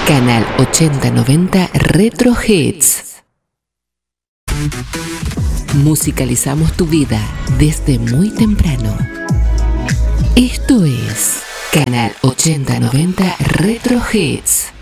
Canal 8090 Retro Hits. Musicalizamos tu vida desde muy temprano. Esto es Canal 8090 Retro Hits.